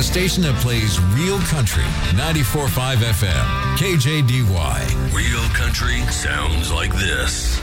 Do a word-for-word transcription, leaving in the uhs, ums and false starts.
a station that plays real country. ninety-four point five F M, K J D Y. Real country sounds like this.